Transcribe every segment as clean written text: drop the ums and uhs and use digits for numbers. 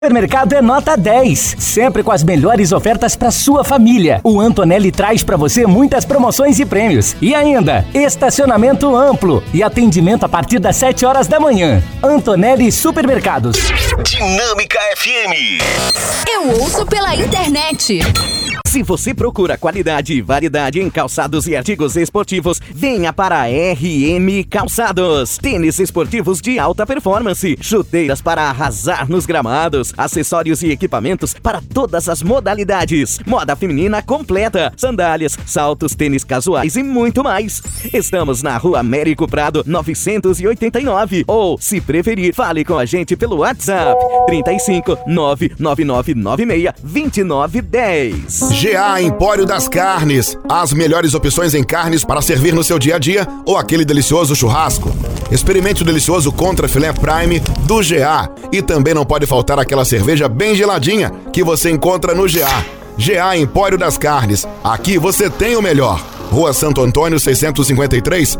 Supermercado é nota 10, sempre com as melhores ofertas para sua família. O Antonelli traz para você muitas promoções e prêmios. E ainda, estacionamento amplo e atendimento a partir das 7 horas da manhã. Antonelli Supermercados. Dinâmica FM. Eu ouço pela internet. Se você procura qualidade e variedade em calçados e artigos esportivos, venha para a RM Calçados. Tênis esportivos de alta performance, chuteiras para arrasar nos gramados, acessórios e equipamentos para todas as modalidades, moda feminina completa, sandálias, saltos, tênis casuais e muito mais. Estamos na Rua Américo Prado, 989. Ou, se preferir, fale com a gente pelo WhatsApp 35 99996 2910. GA Empório das Carnes. As melhores opções em carnes para servir no seu dia a dia ou aquele delicioso churrasco. Experimente o delicioso Contra Filé Prime do GA. E também não pode faltar aquela cerveja bem geladinha que você encontra no GA. GA Empório das Carnes. Aqui você tem o melhor. Rua Santo Antônio, 653,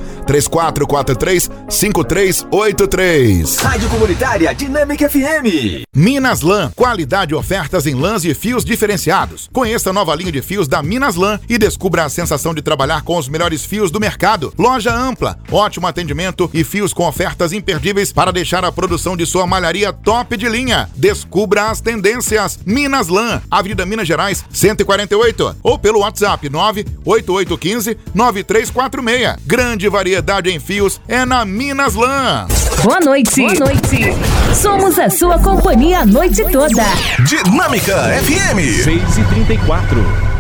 3443-5383. Rádio Comunitária Dinâmica FM. Minas Lã, qualidade e ofertas em lãs e fios diferenciados. Conheça a nova linha de fios da Minas Lã e descubra a sensação de trabalhar com os melhores fios do mercado. Loja ampla, ótimo atendimento e fios com ofertas imperdíveis para deixar a produção de sua malharia top de linha. Descubra as tendências. Minas Lã, Avenida Minas Gerais, 148. Ou pelo WhatsApp 98815 9346. Grande variedade em fios é na Minas Lã. Boa noite. Boa noite. Somos a sua companhia a noite toda. Dinâmica FM. 6h34.